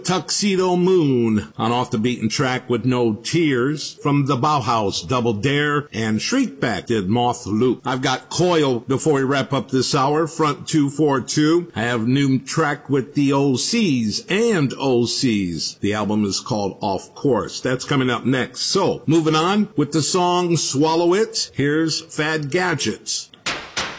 Tuxedo Moon on Off the Beaten Track with No Tears. From the Bauhaus, Double Dare, and Shriekback did Moth Loop. I've got Coil before we wrap up this hour, Front 242. I have new track with the OCs and OCs. The album is called Off Course. That's coming up next. So, moving on with the song Swallow It, here's Fad Gadgets.